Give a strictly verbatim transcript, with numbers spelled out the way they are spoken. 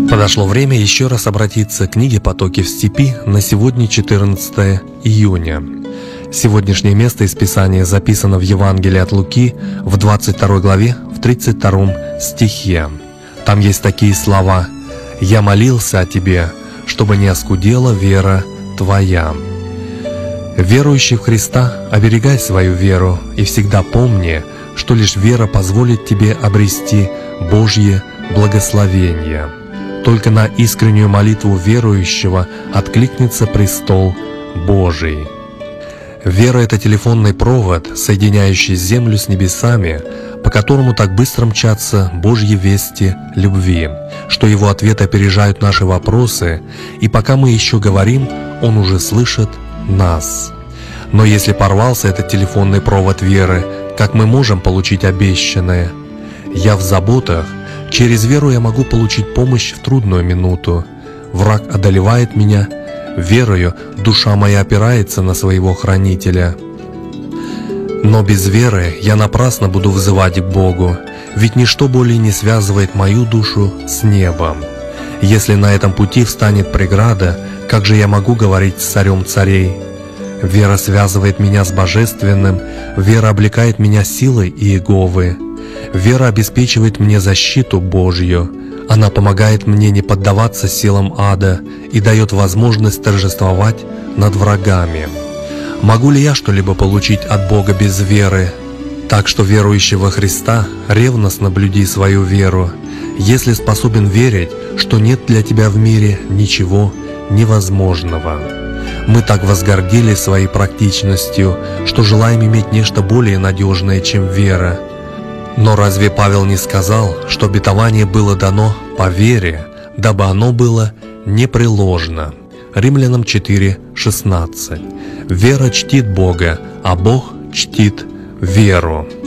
Подошло время еще раз обратиться к книге «Потоки в степи» на сегодня, четырнадцатое июня. Сегодняшнее место из Писания записано в Евангелии от Луки в двадцать второй главе, в тридцать втором стихе. Там есть такие слова: «Я молился о тебе, чтобы не оскудела вера твоя». Верующий в Христа, оберегай свою веру и всегда помни, что лишь вера позволит тебе обрести Божье благословение. Только на искреннюю молитву верующего откликнется престол Божий. Вера — это телефонный провод, соединяющий землю с небесами, по которому так быстро мчатся Божьи вести любви, что Его ответы опережают наши вопросы, и пока мы еще говорим, Он уже слышит нас. Но если порвался этот телефонный провод веры, как мы можем получить обещанное? Я в заботах. Через веру я могу получить помощь в трудную минуту. Враг одолевает меня. Верою душа моя опирается на своего хранителя. Но без веры я напрасно буду взывать к Богу, ведь ничто более не связывает мою душу с небом. Если на этом пути встанет преграда, как же я могу говорить с царем царей? Вера связывает меня с Божественным, вера облекает меня силой Иеговы. Вера обеспечивает мне защиту Божью. Она помогает мне не поддаваться силам ада и дает возможность торжествовать над врагами. Могу ли я что-либо получить от Бога без веры? Так что верующий во Христа ревностно блюди свою веру, если способен верить, что нет для тебя в мире ничего невозможного. Мы так возгордились своей практичностью, что желаем иметь нечто более надежное, чем вера. Но разве Павел не сказал, что обетование было дано по вере, дабы оно было непреложно? Римлянам четыре шестнадцать. Вера чтит Бога, а Бог чтит веру.